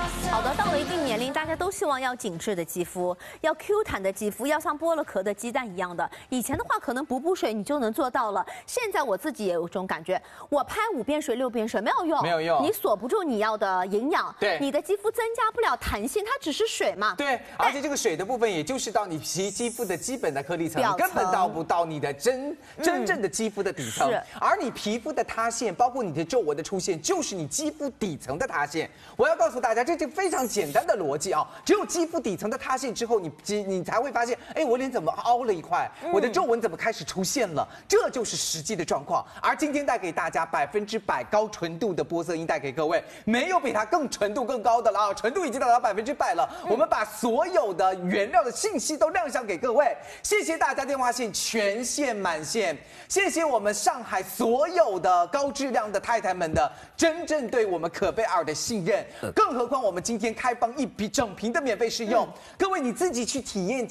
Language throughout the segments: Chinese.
好的，到了一定年龄，大家都希望要紧致的肌肤，要 Q 弹的肌肤，要像剥了壳的鸡蛋一样的。以前的话，可能补补水你就能做到了。现在我自己也有这种感觉，我拍5遍水、6遍水没有用， 没有用， 你锁不住你要的营养， 对， 你的肌肤增加不了弹性，它只是水嘛。 对，而且这个水的部分，也就是到你肌肤的基本的颗粒层，你根本到不到你的真正的肌肤的底层。而你皮肤的塌陷，包括你的皱纹的出现，就是你肌肤底层的塌陷。我要告诉大家，这非常简单的逻辑啊，只有肌肤底层的塌陷之后，你才会发现，哎，我脸怎么凹了一块，我的皱纹怎么开始出现了，这就是实际的状况。而今天带给大家100%高纯度的玻色因带给各位，没有比它更纯度更高的了啊，纯度已经达到100%了。我们把所有的原料的信息都亮相给各位，谢谢大家电话线全线满线，谢谢我们上海所有的高质量的太太们的真正对我们可贝尔的信任，更何况我们今天开放整瓶的免费试用，各位你自己去体验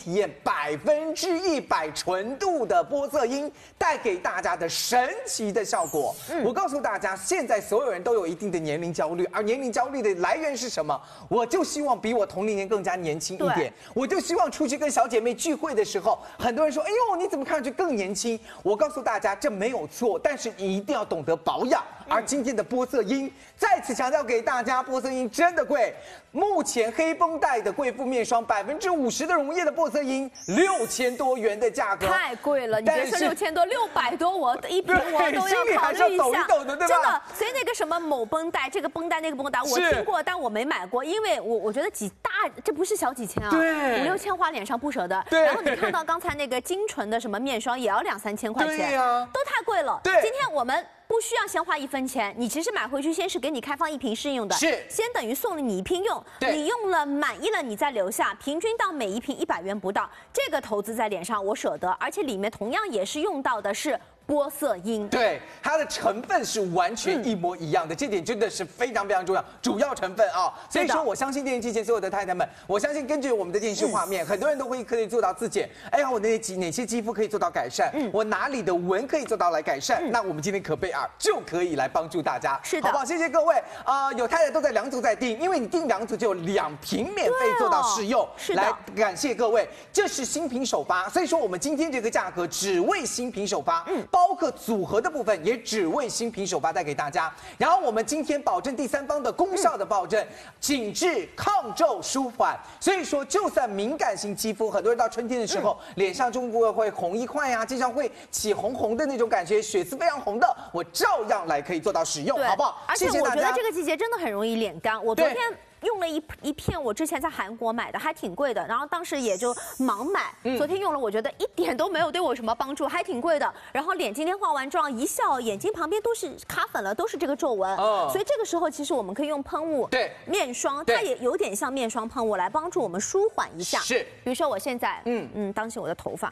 100%纯度的玻色因带给大家的神奇的效果。我告诉大家，现在所有人都有一定的年龄焦虑，而年龄焦虑的来源是什么？我就希望比我同龄人更加年轻一点，我就希望出去跟小姐妹聚会的时候，很多人说，哎呦，你怎么看上去更年轻？我告诉大家，这没有错，但是你一定要懂得保养。而今天的玻色因再次强调给大家，玻色因真的贵。目前黑绷带的贵妇面霜50%的溶液的玻色因6000多元的价格， 太贵了。你别说6000多，600多，我一瓶我都要考虑一下。 抖的，对吧？ 真的，所以那个什么某绷带，这个绷带那个绷带，我听过，但我没买过，因为我觉得这不是小几千啊，5、6千花脸上不舍得。然后你看到刚才那个精纯的什么面霜，也要2、3千块钱，都太贵了。今天我们不需要先花1分钱，你其实买回去先是给你开放1瓶试用的，先等于送了你1瓶用，你用了满意了你再留下，平均到每1瓶100元不到，这个投资在脸上我舍得，而且里面同样也是用到的是玻色因， 对，它的成分是完全一模一样的，这点真的是非常重要，主要成分啊。所以说，我相信电视机前所有的太太们，我相信根据我们的电视画面，很多人都可以做到自检。哎呀，我哪些肌肤可以做到改善？我哪里的纹可以做到来改善？那我们今天可贝尔就可以来帮助大家， 是的， 好不好？谢谢各位有太太都在2组在订，因为你订2组就有2瓶免费做到试用。 是的， 来感谢各位，这是新品首发，所以说我们今天这个价格只为新品首发，包括组合的部分也只为新品首发带给大家。然后我们今天保证第3方的功效的保证，紧致、抗皱、舒缓。所以说，就算敏感型肌肤，很多人到春天的时候，脸上中部会红一块呀，经常会起红红的那种感觉，血丝非常红的，我照样来可以做到使用，好不好？ 而且我觉得这个季节真的很容易脸干，我昨天用了一片，我之前在韩国买的，还挺贵的，然后当时也就盲买。昨天用了，我觉得一点都没有对我有什么帮助，还挺贵的。然后脸今天化完妆一笑，眼睛旁边都是卡粉了，都是这个皱纹。所以这个时候其实我们可以用喷雾，面霜，它也有点像面霜喷雾来帮助我们舒缓一下。 是， 比如说我现在，当起我的头发，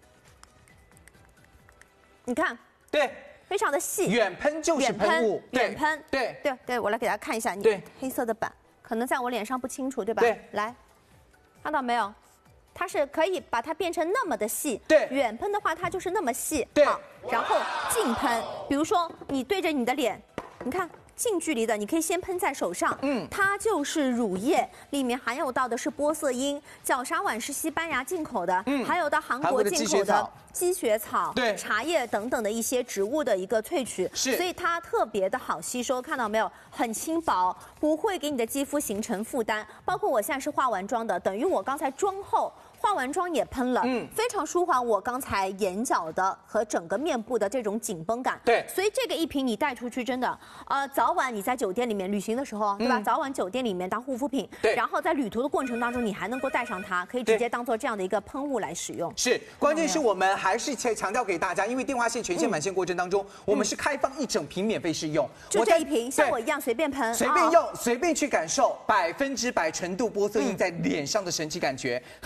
你看，非常的细， 远喷就是喷雾， 远喷，对，我来给大家看一下，你黑色的板。可能在我脸上不清楚，对吧？来，看到没有？它是可以把它变成那么的细。远喷的话，它就是那么细。好，然后近喷，比如说你对着你的脸，你看近距离的，你可以先喷在手上。它就是乳液，里面含有到的是玻色因，角鲨烷是西班牙进口的，还有到韩国进口的积雪草、茶叶等等的一些植物的一个萃取，所以它特别的好吸收，看到没有？很轻薄，不会给你的肌肤形成负担。包括我现在是化完妆的，等于我刚才妆后化完妆也喷了，非常舒缓我刚才眼角的和整个面部的这种紧绷感。所以这个1瓶你带出去真的，早晚你在酒店里面旅行的时候，对吧？早晚酒店里面当护肤品，然后在旅途的过程当中，你还能够带上它，可以直接当做这样的一个喷雾来使用。 是，关键是我们还是强调给大家，因为电话线全线满线过程当中，我们是开放1整瓶免费试用， 就这1瓶，像我一样随便喷， 随便用，随便去感受100%纯度玻色因在脸上的神奇感觉。很多的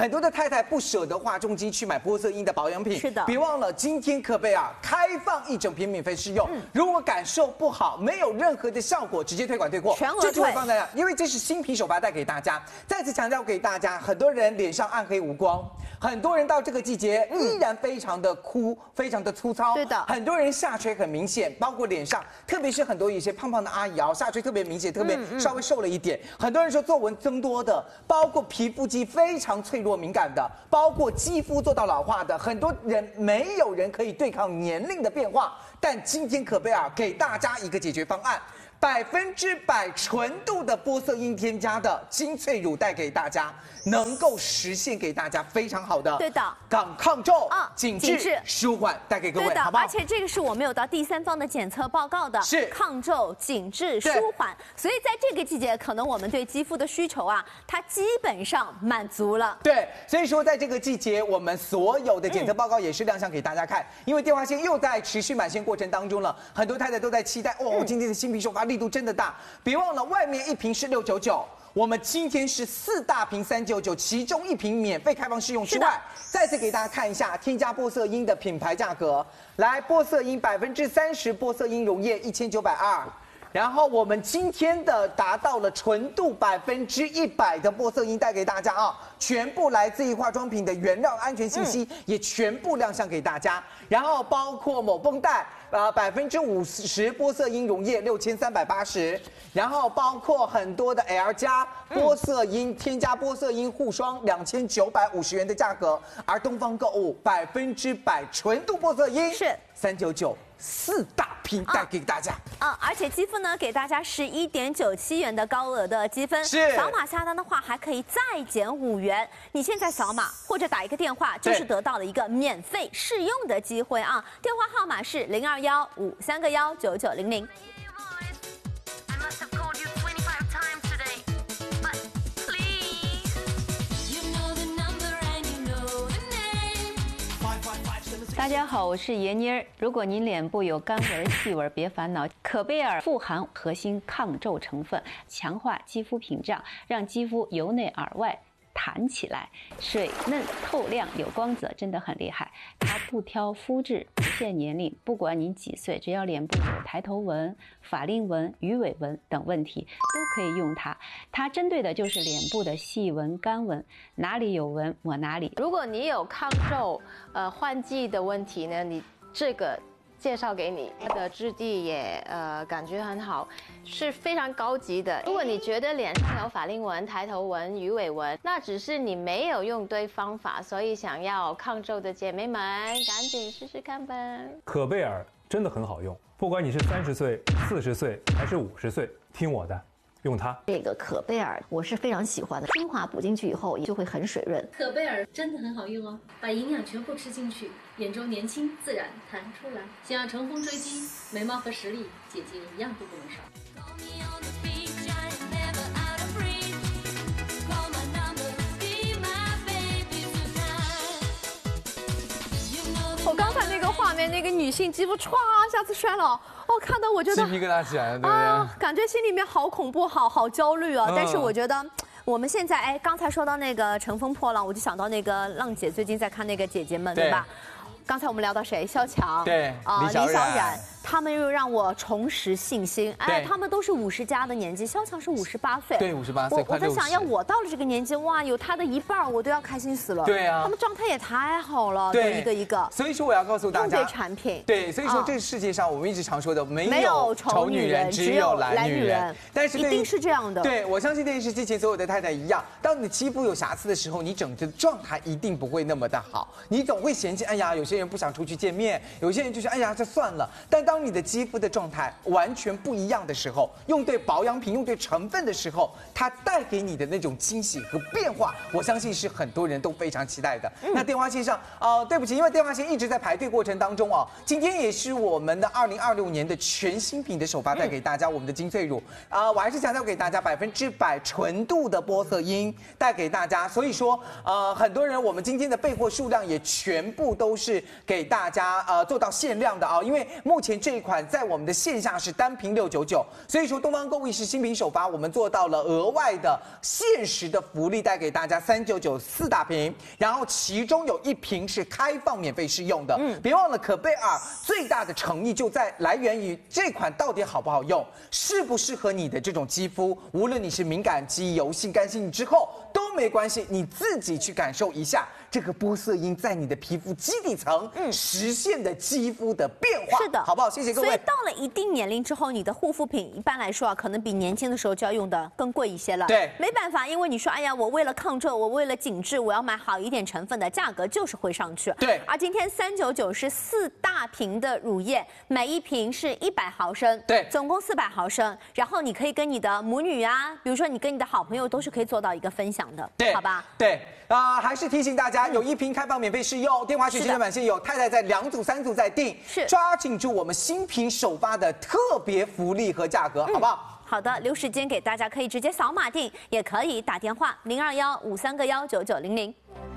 太太不舍得花重金去买玻色因的保养品， 是的， 别忘了今天可贝尔开放1整瓶免费试用，如果感受不好，没有任何的效果，直接退款退货， 全额这就会放在那，因为这是新品手把带给大家。再次强调给大家，很多人脸上暗黑无光，很多人到这个季节依然非常的枯，非常的粗糙， 对的， 很多人下垂很明显，包括脸上，特别是很多一些胖胖的阿姨啊，下垂特别明显，特别稍微瘦了一点。很多人说皱纹增多的，包括皮肤肌非常脆弱敏感的，包括肌肤做到老化的，很多人没有人可以对抗年龄的变化，但今天可贝尔给大家一个解决方案。100%纯度的玻色因添加的精粹乳带给大家，能够实现给大家非常好的， 对的， 抗皱、紧致、舒缓，带给各位，好不好？ 而且这个是我们有到第3方的检测报告的， 是抗皱、紧致、舒缓，所以在这个季节，可能我们对肌肤的需求啊，它基本上满足了。 对，所以说在这个季节，我们所有的检测报告也是亮相给大家看，因为电话线又在持续满线过程当中了，很多太太都在期待哦，今天的新品首发力度真的大，别忘了外面1瓶是699，我们今天是4大瓶399，其中1瓶免费开放试用之外，再次给大家看一下添加玻色因的品牌价格，来，玻色因30%玻色因溶液1920。然后我们今天的达到了纯度100%的玻色因带给大家啊，全部来自于化妆品的原料安全信息也全部亮相给大家。然后包括某绷带50%玻色因溶液6380，然后包括很多的 L 加玻色因添加玻色因护霜2950元的价格，而东方购物100%纯度玻色因是 399，4大瓶带给大家。 而且积分呢，给大家是1.97元的高额的积分， 是扫码下单的话还可以再减5元。你现在扫码或者打一个电话，就是得到了一个免费试用的机会啊！电话号码是021-531-9900。 大家好，我是闫妮儿。如果您脸部有干纹、细纹，别烦恼，可贝尔富含核心抗皱成分，强化肌肤屏障，让肌肤由内而外弹起来，水嫩透亮有光泽，真的很厉害。它不挑肤质，不限年龄，不管您几岁，只要脸部有抬头纹、法令纹、鱼尾纹等问题，都可以用它。它针对的就是脸部的细纹、干纹，哪里有纹抹哪里。 如果你有抗皱、换季的问题呢，你这个介绍给你，它的质地也感觉很好，是非常高级的。如果你觉得脸上有法令纹、抬头纹、鱼尾纹，那只是你没有用对方法，所以想要抗皱的姐妹们，赶紧试试看吧。 可贝尔真的很好用，不管你是30岁、40岁还是50岁，听我的。用它， 这个可贝尔我是非常喜欢的，精华补进去以后就会很水润。 可贝尔真的很好用哦，把营养全部吃进去，眼周年轻自然弹出来。想要乘风追击，眉毛和实力，姐姐一样都不能少。 我刚才那个画面，那个女性肌肤歘一下子衰老，看得我觉得鸡皮疙瘩起来了，对不对？ 感觉心里面好恐怖，好焦虑啊！但是我觉得我们现在，刚才说到那个乘风破浪，我就想到那个浪姐最近在看那个姐姐们，对吧？刚才我们聊到谁？萧蔷， 对， 李小冉。他们又让我重拾信心，他们都是50加的年纪，萧蔷是58岁， 对，58岁， 我在想，要我到了这个年纪，哇，有他的一半，我都要开心死了。 对啊， 他们状态也太好了，对，一个一个。 所以说我要告诉大家， 用对产品， 对，所以说这个世界上我们一直常说的，没有丑女人，只有懒女人。但是一定是这样的。 对，我相信电视机前所有的太太一样，当你的肌肤有瑕疵的时候，你整个状态一定不会那么的好，你总会嫌弃，哎呀，有些人不想出去见面，有些人就是，哎呀，这算了。但当你的肌肤的状态完全不一样的时候，用对保养品、用对成分的时候，它带给你的那种惊喜和变化，我相信是很多人都非常期待的。那电话线上，对不起，因为电话线一直在排队过程当中哦。今天也是我们的2026年的全新品的首发带给大家我们的精粹乳我还是强调给大家100%纯度的玻色因带给大家。所以说，很多人我们今天的备货数量也全部都是给大家做到限量的啊，因为目前这一款在我们的线下是单瓶699，所以说东方购物是新品首发，我们做到了额外的限时的福利，带给大家399 4大瓶，然后其中有1瓶是开放免费试用的。别忘了可贝尔最大的诚意就在来源于这款到底好不好用，适不适合你的这种肌肤，无论你是敏感肌、油性、干性之后都没关系，你自己去感受一下这个玻色因在你的皮肤基底层实现的肌肤的变化， 是的， 好不好？谢谢各位。 所以到了一定年龄之后，你的护肤品一般来说啊，可能比年轻的时候就要用的更贵一些了。 对， 没办法，因为你说，哎呀，我为了抗皱，我为了紧致，我要买好一点成分的，价格就是会上去。 对， 而今天399是4大瓶的乳液，每一瓶是100毫升， 对， 总共400毫升。然后你可以跟你的母女啊，比如说你跟你的好朋友都是可以做到一个分享的， 对， 好吧？ 对。还是提醒大家，有1瓶开放免费试用，电话讯息满线有，太太在2组3组在订， 是抓紧住我们新品首发的特别福利和价格，好不好？ 好的，留时间给大家，可以直接扫码订，也可以打电话02153个19900。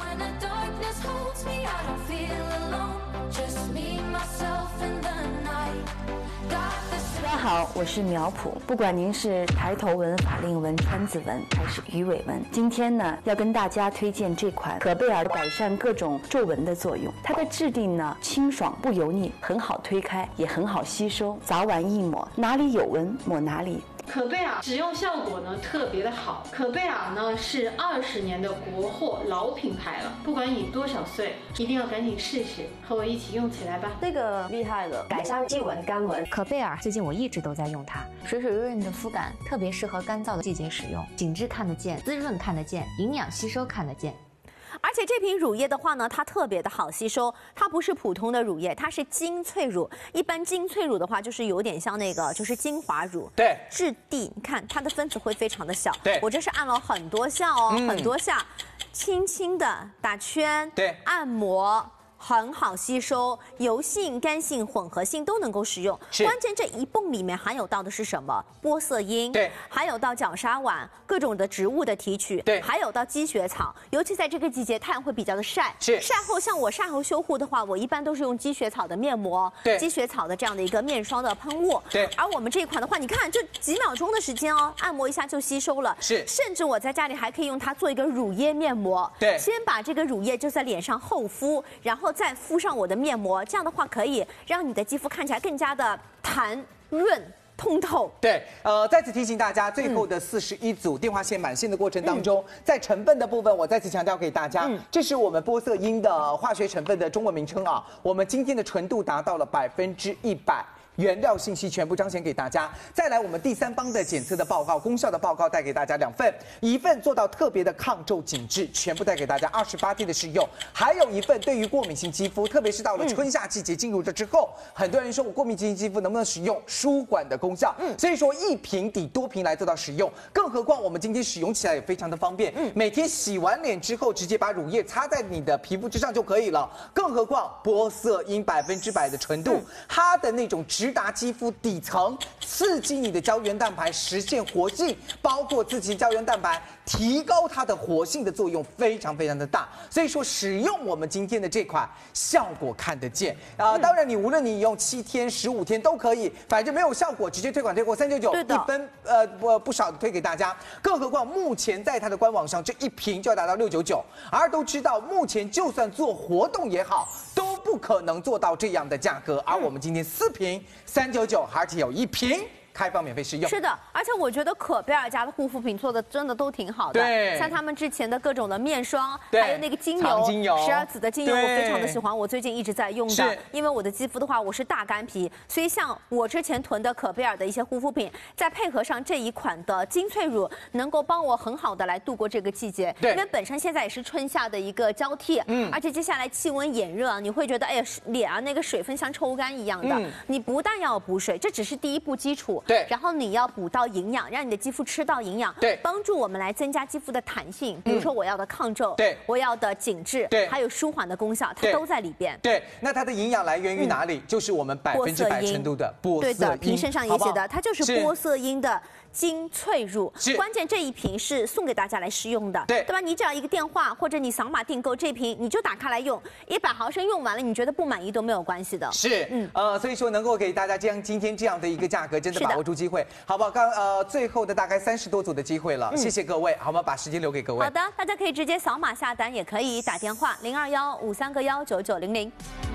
大家好，我是苗圃。不管您是抬头纹、法令纹、川字纹还是鱼尾纹，今天呢要跟大家推荐这款可贝尔改善各种皱纹的作用。它的质地呢清爽不油腻，很好推开，也很好吸收，早晚一抹，哪里有纹抹哪里。 可贝尔使用效果呢特别的好，可贝尔呢是20年的国货老品牌了，不管你多少岁，一定要赶紧试试，和我一起用起来吧。 这个厉害了，改善细纹干纹。 可贝尔最近我一直都在用它，水水润润的肤感，特别适合干燥的季节使用，紧致看得见，滋润看得见，营养吸收看得见。 而且这瓶乳液的话呢，它特别的好吸收，它不是普通的乳液，它是精粹乳。一般精粹乳的话，就是有点像那个就是精华乳， 对， 质地你看它的分子会非常的小。 对， 我这是按了很多下哦，很多下，轻轻的打圈， 对， 按摩。很好吸收，油性、干性、混合性都能够使用。关键这一泵里面含有到的是什么？玻色因， 对， 还有到角鲨烷，各种的植物的提取， 对， 还有到积雪草。尤其在这个季节，太阳会比较的晒， 是晒后，像我晒后修护的话，我一般都是用积雪草的面膜， 对， 积雪草的这样的一个面霜的喷雾， 对。 而我们这一款的话，你看就几秒钟的时间哦，按摩一下就吸收了， 是。 甚至我在家里还可以用它做一个乳液面膜， 对， 先把这个乳液就在脸上厚敷，然后再敷上我的面膜，这样的话可以让你的肌肤看起来更加的弹润通透。 对，再次提醒大家，最后的41组电话线满线的过程当中，在成分的部分，我再次强调给大家，这是我们玻色因的化学成分的中文名称啊。我们今天的纯度达到了100%。原料信息全部彰显给大家。再来，我们第3方的检测的报告、功效的报告带给大家2份，一份做到特别的抗皱紧致，全部带给大家28天的试用，还有一份对于过敏性肌肤，特别是到了春夏季节进入这之后，很多人说我过敏性肌肤能不能使用舒缓的功效？所以说1瓶抵多瓶来做到使用，更何况我们今天使用起来也非常的方便，每天洗完脸之后直接把乳液擦在你的皮肤之上就可以了，更何况玻色因100%的纯度，它的那种直达肌肤底层，刺激你的胶原蛋白实现活性，包括刺激胶原蛋白提高它的活性的作用非常的大，所以说使用我们今天的这款效果看得见当然你无论你用7天、15天都可以，反正没有效果直接退款399，一分不少的推给大家，更何况目前在它的官网上这1瓶就要达到699，而都知道目前就算做活动也好，都不可能做到这样的价格，而我们今天4瓶399，而且有1瓶开放免费试用。 是的，而且我觉得可贝尔家的护肤品做的真的都挺好的， 对， 像他们之前的各种的面霜，还有那个精油，12子的精油，我非常的喜欢，我最近一直在用的。因为我的肌肤的话，我是大干皮，所以像我之前囤的可贝尔的一些护肤品，再配合上这一款的精粹乳，能够帮我很好的来度过这个季节。对，因为本身现在也是春夏的一个交替，而且接下来气温炎热，你会觉得哎呀脸啊那个水分像抽干一样的，你不但要补水，这只是第一步基础。 对， 然后你要补到营养，让你的肌肤吃到营养， 对， 帮助我们来增加肌肤的弹性。比如说我要的抗皱， 对， 我要的紧致， 对， 还有舒缓的功效，它都在里边。 对，那它的营养来源于哪里？就是我们100%程度的玻色因。 对的，瓶身上也写的，它就是玻色因的精粹乳。关键这一瓶是送给大家来试用的，对吧？你只要一个电话或者你扫码订购这瓶，你就打开来用，100毫升用完了，你觉得不满意都没有关系的。 是，所以说能够给大家今天这样的一个价格，真的把握住机会，好不好？最后的大概30多组的机会了，谢谢各位，好吗？把时间留给各位。 好的，大家可以直接扫码下单，也可以打电话0215319900。